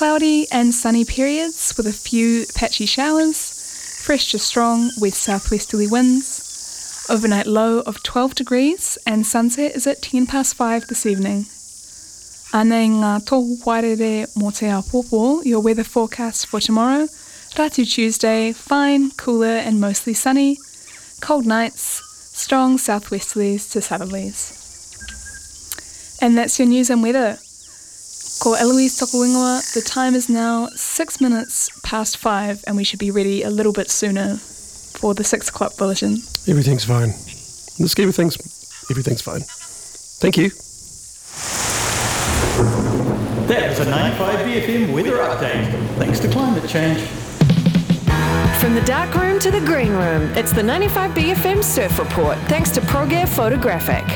cloudy and sunny periods with a few patchy showers, fresh to strong west-southwesterly winds, overnight low of 12 degrees and sunset is at 5:10 this evening. Anei ngā tōhu haerere mō te Apopo, your weather forecast for tomorrow, Ratu Tuesday, fine, cooler and mostly sunny, cold nights, strong southwesterlies to southerlies. And that's your news and weather. Ko Eloise Tokuingoa, the time is now 6 minutes past 5 and we should be ready a little bit sooner for the 6 o'clock bulletin. Everything's fine. In the scheme of things, everything's fine. Thank you. That was a 95BFM weather update. Thanks to climate change. From the dark room to the green room, it's the 95BFM Surf Report, thanks to ProGear Photographic.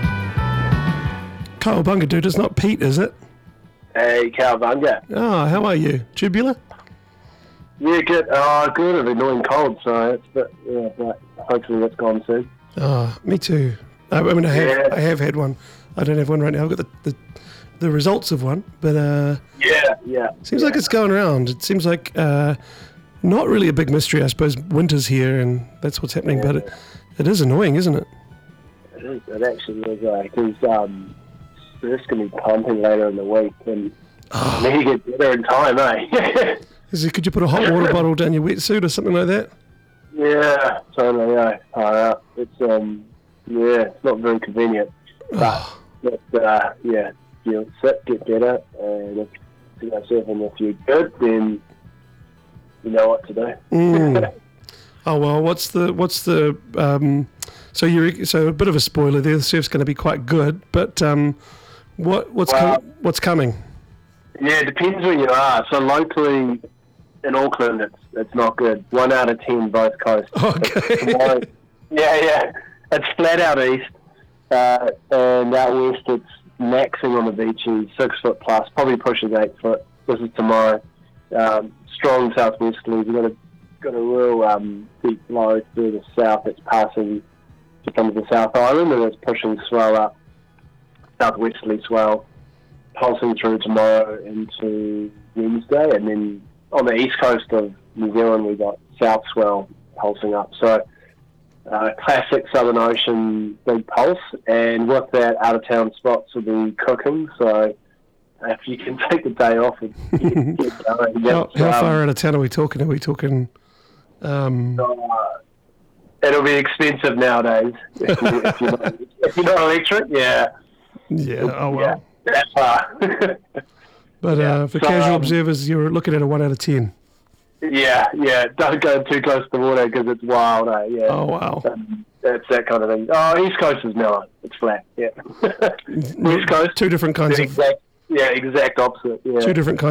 Cowabunga, dude, it's not Pete, is it? Hey, Cowabunga. Oh, how are you? Tubular? Yeah, good. Good. An annoying cold, so it's but hopefully that's gone soon. Oh, me too. I have had one. I don't have one right now. I've got the results of one, but seems like it's going around. It seems like not really a big mystery, I suppose. Winter's here and that's what's happening, but it is annoying, isn't it? It is. It actually is. Because it's going to be pumping later in the week, and maybe get better in time, eh? Could you put a hot water bottle down your wetsuit or something like that? Yeah, totally. It's it's not very convenient, but you'll sit, get better, and if if you're good, then you know what to do. Oh well, what's the so a bit of a spoiler there. The surf's going to be quite good, but what's coming? Yeah, it depends where you are. So locally in Auckland, it's not good. 1 out of 10 both coasts. Okay. It's flat out east, and out west it's maxing on the beaches 6 foot plus, probably pushing 8 foot. This is tomorrow. Strong southwesterlies. We've got a real deep blow through the south. It's passing to some of the South Island, and it's pushing swell up, southwesterly swell, pulsing through tomorrow into Wednesday, and then on the east coast of New Zealand we've got south swell pulsing up. So classic Southern Ocean big pulse, and with that out of town spots will be cooking. So if you can take the day off and get going. How far out of town are we talking? Are we talking? It'll be expensive nowadays if you're not electric. Yeah. Oh well. Yeah, that far. But for casual observers, you're looking at a 1 out of 10. Yeah. Don't go too close to the water because it's wild. Yeah. Oh wow. That's that kind of thing. Oh, East Coast is mellow. It's flat. Yeah. West Coast. Two different kinds of. Exact opposite. Yeah. Two different kinds